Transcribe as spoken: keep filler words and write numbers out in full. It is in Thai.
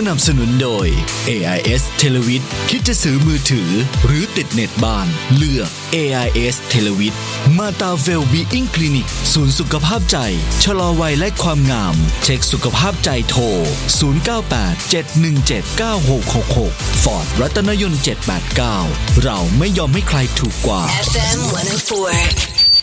นับสนุนโดย เอ ไอ เอส Televid คิดจะซื้อมือถือหรือติดเน็ตบ้านเลือก เอ ไอ เอส Televid มาตาเวลบีอิงคลินิกศูนย์สุขภาพใจชะลอวัยและความงามเช็คสุขภาพใจโทรศูนย์ เก้า แปด เจ็ด หนึ่ง เจ็ด เก้า หก หก หก Ford รัตนยนต์เจ็ด แปด เก้าเราไม่ยอมให้ใครถูกกว่าเอฟ เอ็ม หนึ่งศูนย์สี่